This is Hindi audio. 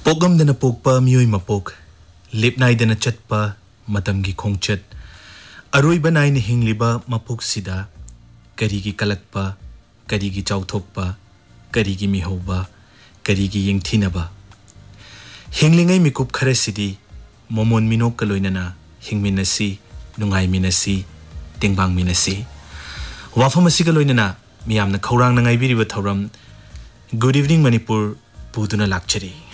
पोगमदना पोकपा मियोय मपोक लेपनाइदना चटपा मतमगी खोंगचट अरोइबा नाइने हिंगलिबा मपुकसिदा करीगी कलकपा करीगी चाउथोकपा करीगी मिहौबा करीगी यंगथिनबा हिंगलिंगै मिकुप खरसिदी मोमोन मिनोक कलोइनना हिंगमिनसी नुंगाइमिनसी टेंगबांगमिनसी वाफम असिगा लोइनना मियामना खौरांग नंगाइबिरिबा थौरम गुड इवनिंग मणिपुर पुदुना लाक्चरी।